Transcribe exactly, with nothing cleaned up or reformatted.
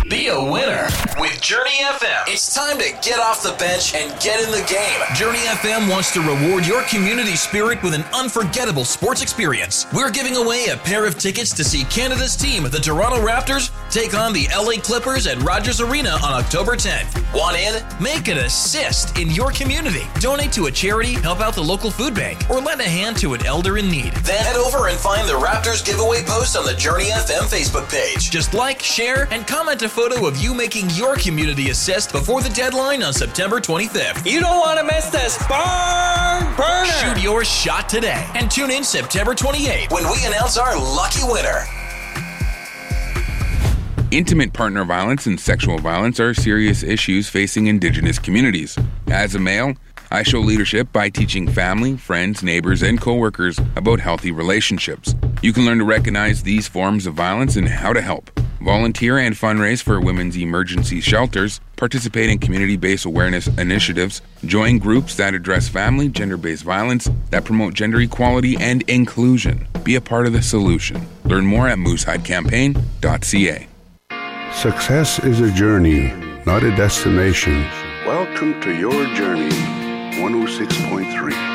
Be a winner with Journey F M. It's time to get off the bench and get in the game. Journey F M wants to reward your community spirit with an unforgettable sports experience. We're giving away a pair of tickets to see Canada's team, the Toronto Raptors, take on the L A Clippers at Rogers Arena on October tenth. Want in? Make an assist in your community. Donate to a charity, help out the local food bank, or lend a hand to an elder in need. Then head over and find the Raptors giveaway post on the Journey F M Facebook page. Just like, share, and comment a photo of you making your community assist before the deadline on September twenty-fifth. You don't want to miss this barn burner. Shoot your shot today and tune in September twenty-eighth when we announce our lucky winner. Intimate partner violence and sexual violence are serious issues facing Indigenous communities. As a male, I show leadership by teaching family, friends, neighbors, and coworkers about healthy relationships. You can learn to recognize these forms of violence and how to help. Volunteer and fundraise for women's emergency shelters, participate in community-based awareness initiatives, join groups that address family, gender-based violence, that promote gender equality and inclusion. Be a part of the solution. Learn more at moose hide campaign dot c a. Success is a journey, not a destination. Welcome to Your Journey, one oh six point three.